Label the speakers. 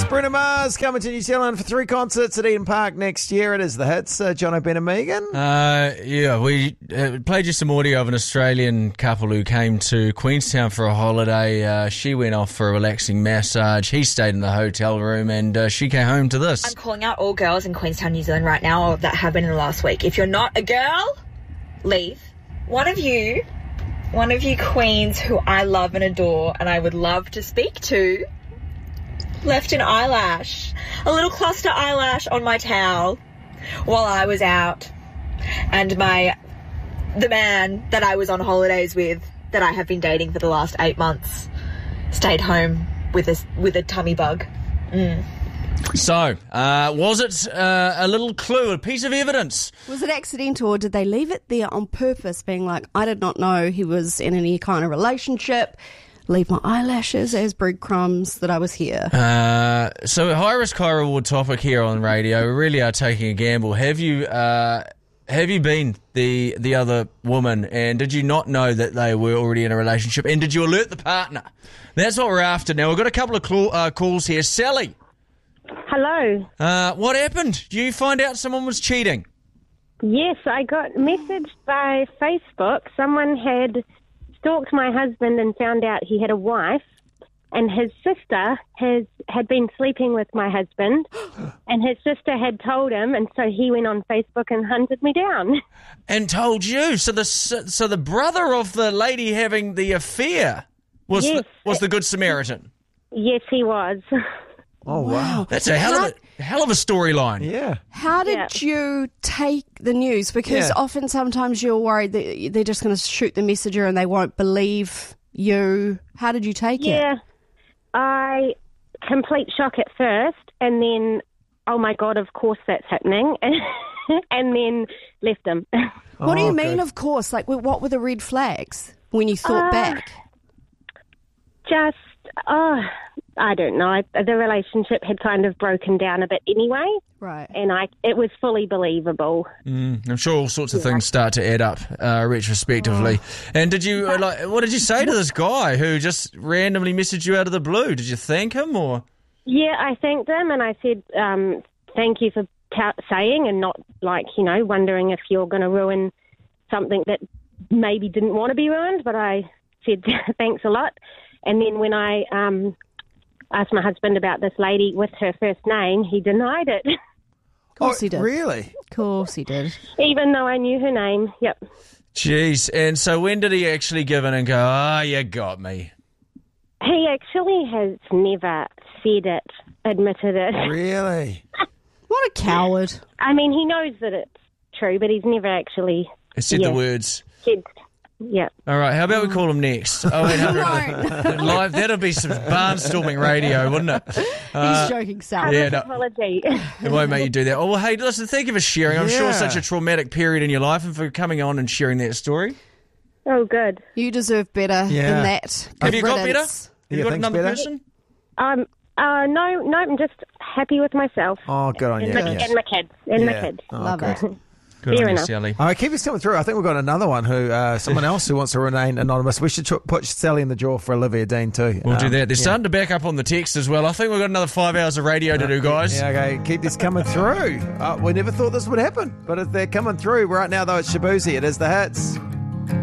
Speaker 1: Bruno Mars coming to New Zealand for 3 concerts at Eden Park next year. It is the hits. John O'Ben and Megan.
Speaker 2: We played you some audio of an Australian couple who came to Queenstown for a holiday. She went off for a relaxing massage. He stayed in the hotel room and she came home to this.
Speaker 3: I'm calling out all girls in Queenstown, New Zealand right now, or that have been in the last week. If you're not a girl, leave. One of you queens who I love and adore and I would love to speak to left an eyelash, a little cluster eyelash on my towel while I was out, and the man that I was on holidays with, that I have been dating for the last 8 months, stayed home with a tummy bug.
Speaker 2: So, was it a little clue, a piece of evidence?
Speaker 4: Was it accidental, or did they leave it there on purpose, being like, I did not know he was in any kind of relationship, leave my eyelashes as breadcrumbs that I was here?
Speaker 2: So, high risk, high reward topic here on radio. We really are taking a gamble. Have you been the other woman, and did you not know that they were already in a relationship, and did you alert the partner? That's what we're after now. We've got a couple of calls here. Sally.
Speaker 5: Hello.
Speaker 2: What happened? Did you find out someone was cheating?
Speaker 5: Yes, I got messaged by Facebook. Someone had stalked my husband and found out he had a wife, and his sister had been sleeping with my husband, and his sister had told him, and so he went on Facebook and hunted me down.
Speaker 2: And told you? So the brother of the lady having the affair was the Good Samaritan?
Speaker 5: Yes, he was.
Speaker 1: Oh, wow.
Speaker 2: That's a hell of a storyline.
Speaker 1: Yeah.
Speaker 4: How did you take the news? Because often sometimes you're worried that they're just going to shoot the messenger and they won't believe you. How did you take it?
Speaker 5: Yeah, I complete shock at first, and then, oh my God, of course that's happening, and then left him.
Speaker 4: What do you mean, of course? Like, what were the red flags when you thought back?
Speaker 5: Just, I don't know. The relationship had kind of broken down a bit anyway.
Speaker 4: Right.
Speaker 5: And it was fully believable.
Speaker 2: I'm sure all sorts of things start to add up retrospectively. And did you, what did you say to this guy who just randomly messaged you out of the blue? Did you thank him or?
Speaker 5: Yeah, I thanked him and I said, thank you for saying, and not wondering if you're going to ruin something that maybe didn't want to be ruined, but I said thanks a lot. And then when I asked my husband about this lady with her first name, he denied it.
Speaker 4: Of course he did.
Speaker 1: Really?
Speaker 4: Of course he did.
Speaker 5: Even though I knew her name, yep.
Speaker 2: Jeez, and so when did he actually give in and go, you got me?
Speaker 5: He actually has never said it, admitted it.
Speaker 1: Really?
Speaker 4: What a coward.
Speaker 5: I mean, he knows that it's true, but he's never actually
Speaker 2: said the words.
Speaker 5: Yeah.
Speaker 2: All right, how about we call him next? 0800 live. That'll be some barnstorming radio, wouldn't it?
Speaker 4: He's joking, Sal.
Speaker 2: Yeah, no,
Speaker 5: Apology.
Speaker 2: it won't make you do that. Oh, well, hey, listen, thank you for sharing. I'm sure such a traumatic period in your life, and for coming on and sharing that story.
Speaker 5: Oh, good.
Speaker 4: You deserve better than that.
Speaker 2: Have you got better?
Speaker 4: Riddance.
Speaker 2: Have you got another person?
Speaker 5: No, I'm just happy with myself.
Speaker 1: Oh, good on you.
Speaker 5: And my kids. My kids.
Speaker 1: Oh,
Speaker 4: Love
Speaker 1: good.
Speaker 4: it.
Speaker 2: Good
Speaker 5: Fair
Speaker 2: on you,
Speaker 5: enough.
Speaker 2: Sally.
Speaker 1: All right, keep this coming through. I think we've got another one someone else who wants to remain anonymous. We should put Sally in the drawer for Olivia Dean too.
Speaker 2: We'll do that. They're starting to back up on the text as well. I think we've got another 5 hours of radio to do, guys.
Speaker 1: Yeah, okay. Keep this coming through. We never thought this would happen, but they're coming through right now, though. It's Shabuzi. It is the hits.